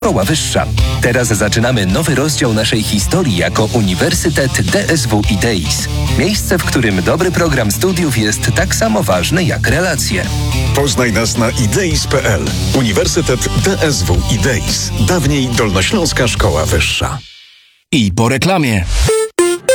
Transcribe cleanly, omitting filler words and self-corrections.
Szkoła Wyższa. Teraz zaczynamy nowy rozdział naszej historii jako Uniwersytet DSW IDEIS. Miejsce, w którym dobry program studiów jest tak samo ważny jak relacje. Poznaj nas na ideis.pl. Uniwersytet DSW IDEIS. Dawniej Dolnośląska Szkoła Wyższa. I po reklamie.